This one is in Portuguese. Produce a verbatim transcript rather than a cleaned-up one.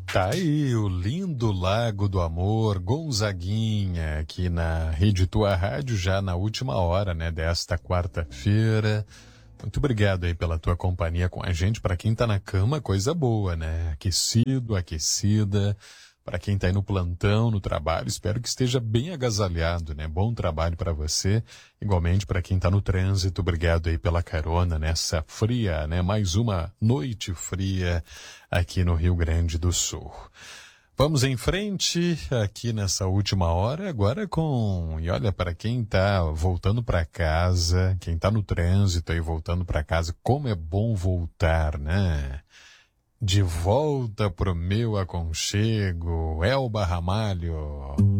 Tá aí o lindo Lago do Amor, Gonzaguinha, aqui na Rede Tua Rádio, já na última hora, né, desta quarta-feira. Muito obrigado aí pela tua companhia com a gente. Para quem tá na cama, coisa boa, né? Aquecido, aquecida. Para quem tá aí no plantão, no trabalho, espero que esteja bem agasalhado, né? Bom trabalho para você. Igualmente para quem tá no trânsito, obrigado aí pela carona nessa fria, né? Mais uma noite fria aqui no Rio Grande do Sul. Vamos em frente aqui nessa última hora, agora com, e olha, para quem tá voltando para casa, quem tá no trânsito aí voltando para casa, como é bom voltar, né? De volta pro meu aconchego, Elba Ramalho.